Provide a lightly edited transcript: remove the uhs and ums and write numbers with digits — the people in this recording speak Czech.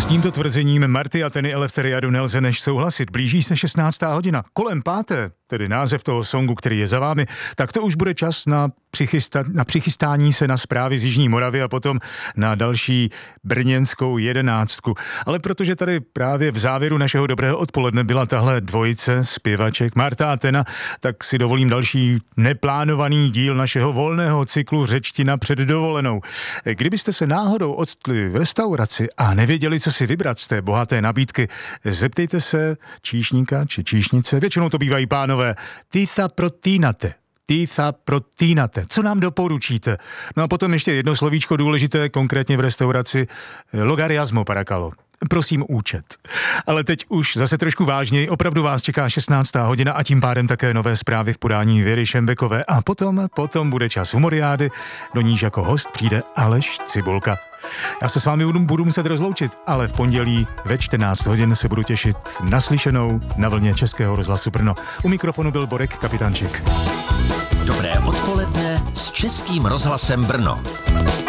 tímto tvrzením Marty Atheny Eleftheriadu nelze než souhlasit. Blíží se 16. hodina. Kolem 5., tedy název toho songu, který je za vámi, tak to už bude čas na přichystání se na zprávy z Jižní Moravy a potom na další brněnskou 11. Ale protože tady právě v závěru našeho dobrého odpoledne byla tahle dvojice zpěvaček Marta Athena, tak si dovolím další neplánovaný díl našeho volného cyklu Řečtina před dovolenou. Kdybyste se náhodou odstli v restauraci a nevěděli, co si vybrat z té bohaté nabídky, zeptejte se číšníka či číšnice, většinou to bývají pánové, Týtha protínate. Co nám doporučíte? No a potom ještě jedno slovíčko důležité, konkrétně v restauraci, logariasmo parakalo. Prosím účet. Ale teď už zase trošku vážněji, opravdu vás čeká 16. hodina a tím pádem také nové zprávy v podání Věry Šembekové a potom bude čas humoriády, do níž jako host přijde Aleš Cibulka. Já se s vámi budu muset rozloučit, ale v pondělí ve 14 hodin se budu těšit na slyšenou na vlně Českého rozhlasu Brno. U mikrofonu byl Borek Kapitánček. Dobré odpoledne s Českým rozhlasem Brno.